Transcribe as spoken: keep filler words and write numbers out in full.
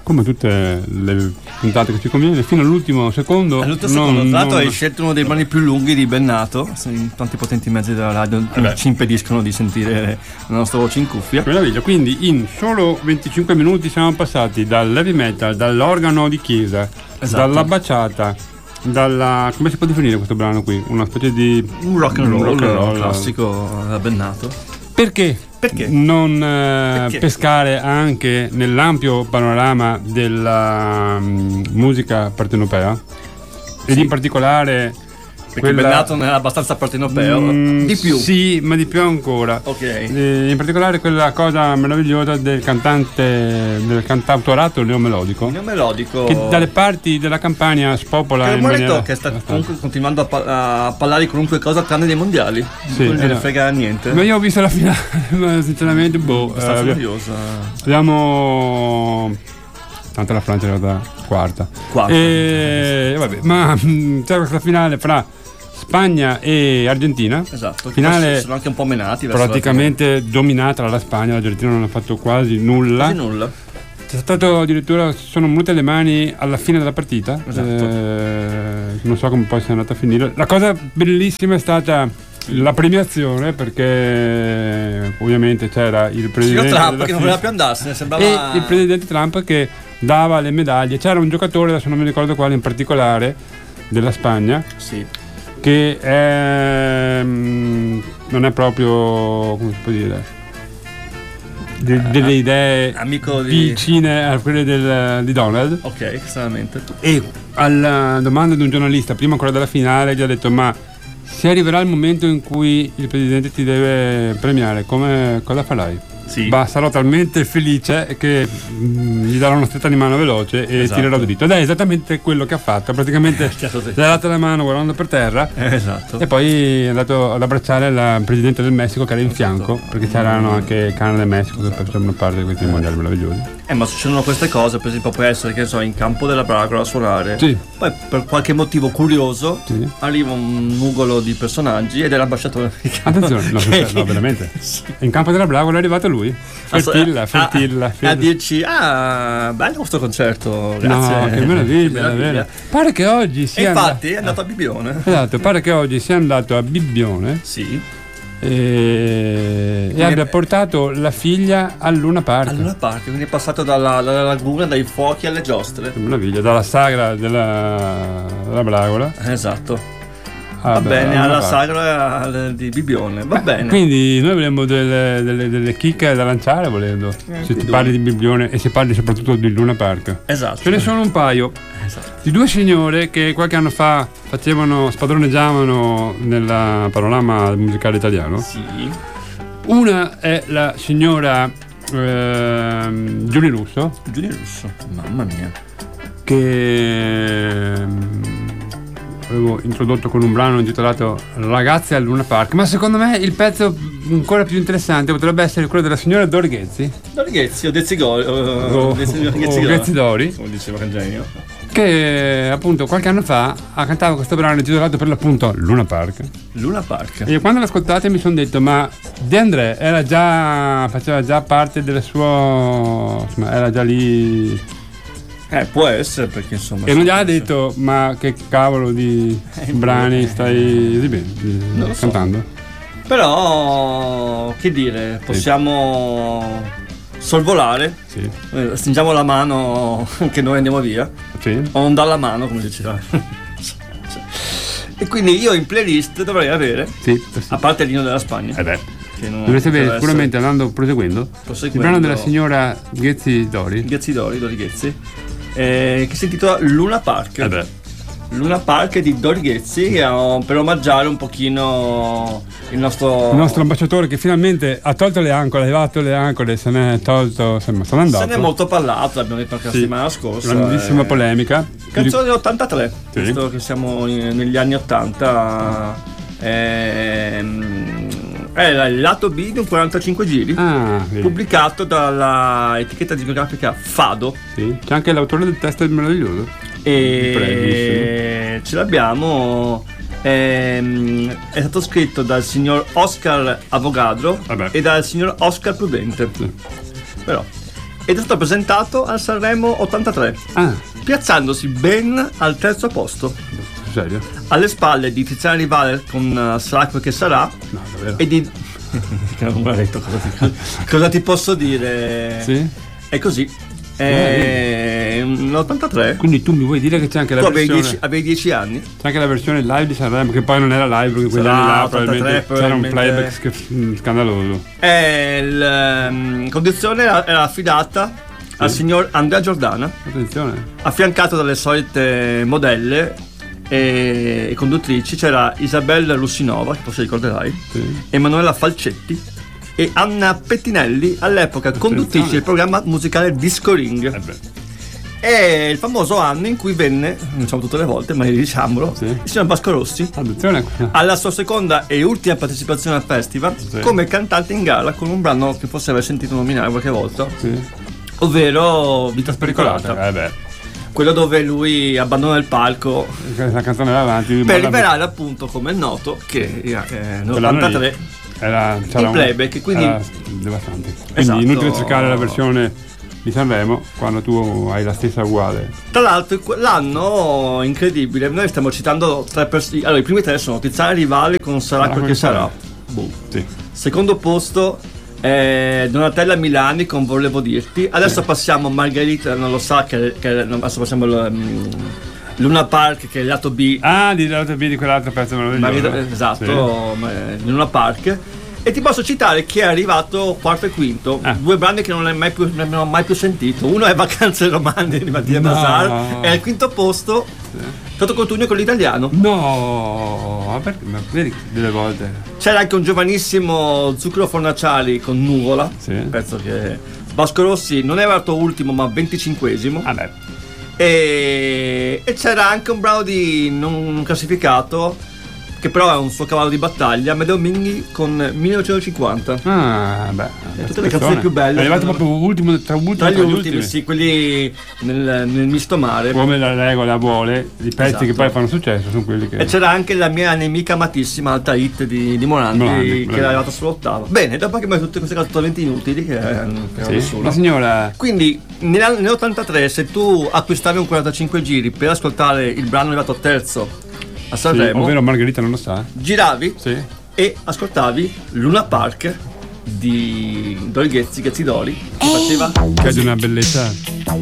come tutte le puntate che ci conviene, fino all'ultimo secondo. All'ultimo secondo, tra l'altro hai scelto uno dei brani più lunghi di Bennato, tanti potenti mezzi della radio eh ci impediscono di sentire la nostra voce in cuffia. Meraviglia, quindi in solo venticinque minuti siamo passati dal heavy metal, dall'organo di chiesa, esatto, dalla baciata, dalla, come si può definire questo brano qui? Una specie di un rock and roll, rock and roll classico da Bennato. Perché? Perché? Non eh, Perché? pescare anche nell'ampio panorama della um, musica partenopea? Ed sì, in particolare perché quella... Bennato non era abbastanza partenopeo, mm, di più. Sì, ma di più ancora. Ok. E in particolare quella cosa meravigliosa del cantante, del cantautorato neomelodico. Neomelodico. Che dalle parti della Campania spopola che in maniera... che sta comunque continuando a, pa- a parlare di qualunque cosa tranne dei mondiali. Sì, non gliene eh, frega niente. Ma io ho visto la finale, ma sinceramente, boh. È stata eh, noiosa. Abbiamo... Tanto la Francia è arrivata quarta. Quarta. E vabbè, ma mh, c'è questa finale fra Spagna e Argentina. Esatto. Finale sono anche un po' menati. praticamente dominata dalla Spagna. L'Argentina non ha fatto quasi nulla. Quasi nulla. C'è stato addirittura, sono venute le mani alla fine della partita. Esatto. Eh, non so come poi sia andata a finire. La cosa bellissima è stata la premiazione, perché ovviamente c'era il presidente Trump che non voleva più andarsene, sembrava... e il presidente Trump che dava le medaglie. C'era un giocatore, adesso non mi ricordo quale in particolare, della Spagna, sì, che è, mm, non è proprio, come si può dire, de, delle idee amico di... vicine a quelle del, di Donald. Ok, estremamente. E alla domanda di un giornalista prima ancora della finale gli ha detto: ma se arriverà il momento in cui il presidente ti deve premiare, come, cosa farai? Sì. Bah, sarò talmente felice che mh, gli darò una stretta di mano veloce e esatto, tirerò dritto. Ed è esattamente quello che ha fatto. Praticamente gli ha dato la mano guardando per terra, eh, esatto, e poi è andato ad abbracciare il presidente del Messico che era in fianco, esatto, perché c'erano anche Canada e Messico che facevano parte di questi mondiali meravigliosi. Eh, ma succedono queste cose, per esempio può essere che so in campo della Bragola a suonare, sì, poi per qualche motivo curioso, sì, arriva un nugolo di personaggi ed è l'ambasciatore americano. Attenzione, no, che... no veramente. Sì. In campo della Bragola è arrivato lui. Fertilla, fertilla, a, a, a dirci: ah, bello questo concerto, grazie. No, che meraviglia, meraviglia. Pare che oggi sia. E infatti è andato a Bibbione. Esatto, pare che oggi sia andato a Bibbione. Sì. E, e abbia portato la figlia al Luna Park. Al Luna Park, quindi è passato dalla, dalla laguna, dai fuochi alle giostre. Che meraviglia, dalla sagra della, della Bragola. Esatto. Ah, va beh, bene, alla parte. sagra di Bibbione, va beh, bene. Quindi noi avremo delle, delle, delle chicche da lanciare volendo, eh, se ti parli di Bibbione e si parli soprattutto di Luna Park. Esatto. Ce ne sono un paio, esatto, di due signore che qualche anno fa facevano, spadroneggiavano nel panorama musicale italiano. Sì. Una è la signora eh, Giulia Russo. Giulia Russo, mamma mia. Che avevo introdotto con un brano intitolato Ragazze al Luna Park, ma secondo me il pezzo ancora più interessante potrebbe essere quello della signora Dori Ghezzi. Dori Ghezzi o Dezzigori o, o, o Ghezzi Dori, come diceva Cangenio, che appunto qualche anno fa ha cantato questo brano intitolato per l'appunto Luna Park. Luna Park. E quando l'ascoltate mi sono detto: ma De André era già faceva già parte del suo, insomma, era già lì. Eh, può essere, perché insomma. E non gli ha detto: ma che cavolo di eh, brani stai esibendo, non lo cantando? So. Però, che dire, possiamo sorvolare. Sì. Eh, stringiamo la mano che noi andiamo via. Sì. O non dare la mano, come diceva. E quindi io in playlist dovrei avere, sì, sì, a parte l'inno della Spagna. Eh beh. Dovreste avere sicuramente, andando proseguendo, il brano della signora Ghezzi Dori. Ghezzi Dori, Dori Ghezzi. Eh, che si intitola Luna Park. Eh beh. Luna Park di Dori Ghezzi, per omaggiare un pochino il nostro il nostro ambasciatore, che finalmente ha tolto le ancore, ha levato le ancore, se ne è tolto, se ne è andato. Se ne è molto parlato, l'abbiamo detto anche la sì, settimana scorsa. Grandissima eh, polemica. Canzone dell'ottantatré, sì, visto che siamo in, negli anni ottanta. Ehm, era il lato B di un quarantacinque giri, ah, pubblicato dalla etichetta discografica Fado. Sì, c'è anche l'autore del testo del meraviglioso. E ce l'abbiamo. Ehm, è stato scritto dal signor Oscar Avogadro. Vabbè. E dal signor Oscar Prudente. Sì. Però ed è stato presentato al Sanremo ottantatré, Ah, piazzandosi ben al terzo posto, serio? alle spalle di Tiziana Rivale con uh, Sarà quel che sarà, No, davvero. e di non l'ho detto, cosa ti, cosa ti posso dire? Sì? È così. È l'ottantatré. Quindi tu mi vuoi dire che c'è anche la Tu avevi versione dieci, avevi dieci anni? c'è anche la versione live di Sanremo, che poi non era live perché quegli Sarà anni là ottantatré, probabilmente c'era un probabilmente. playback sc- mm, scandaloso. E la um, conduzione era, era affidata al signor Andrea Giordana, Attenzione. affiancato dalle solite modelle e, e conduttrici. C'era Isabella Russinova, che forse ricorderai, Sì. Emanuela Falcetti e Anna Pettinelli, all'epoca conduttrice del programma musicale Disco Ring. Eh beh. È il famoso anno in cui venne, non diciamo tutte le volte, ma diciamolo, Sì. il signor Vasco Rossi Attenzione. alla sua seconda e ultima partecipazione al festival, Sì. come cantante in gara con un brano che forse aver sentito nominare qualche volta, Sì. ovvero Vita Spericolata, Eh beh. quello dove lui abbandona il palco La canzone era avanti. per ma la- rivelare, appunto, come è noto, che eh, quell'anno nell'ottantatré lì era, c'era il un- playback, quindi- era devastante. Quindi Esatto. inutile cercare la versione di Sanremo quando tu hai la stessa uguale. Tra l'altro l'anno incredibile, noi stiamo citando tre persone. Allora, i primi tre sono Tiziana Rivale con Sarà Sarà quel che sarà. Boh. Sì. Secondo posto è Donatella Milani con Volevo dirti. Adesso passiamo a Margherita, non lo sa che, che adesso passiamo al um, Luna Park, che è il lato B. Ah, di l'altro B di quell'altro pezzo meraviglioso. Margherita, esatto, ma, eh, Luna Park. E ti posso citare che è arrivato quarto e quinto, Ah. due brani che non hai mai più, non ho mai più sentito. Uno è Vacanze romane di Mattia No. Bazar, e al quinto posto Toto Cotugno con l'italiano. No, ma perché? Ma vedi delle volte. C'era anche un giovanissimo Zucchero Fornaciari con Nuvola, Sì. un pezzo che Vasco Rossi non è arrivato ultimo ma venticinquesimo. Vabbè. E, e c'era anche un brano di non classificato, che però è un suo cavallo di battaglia, Medeo Minghi con millenovecentocinquanta. Ah, beh. tutte le canzoni più belle. È arrivato proprio ultimo tra, ultimo, Tra gli tra ultimi, sì, quelli nel, nel misto mare. Come la regola vuole, i pezzi Esatto. che poi fanno successo sono quelli che. E c'era anche la mia nemica amatissima, Alta Hit di, di Morandi, Morandi, che bravo. era arrivata sull'ottava. Bene, dopo che mi hai tutte queste cose totalmente inutili, che, che erano Sì. nessuno. La signora. Quindi nel- nell'ottantatré, se tu acquistavi un quarantacinque giri per ascoltare il brano arrivato terzo a Sì, Sanremo, ovvero Margherita non lo sa. giravi Sì. e ascoltavi Luna Park di Dori Ghezzi, Ghezzidori, che faceva Che è di una bellezza.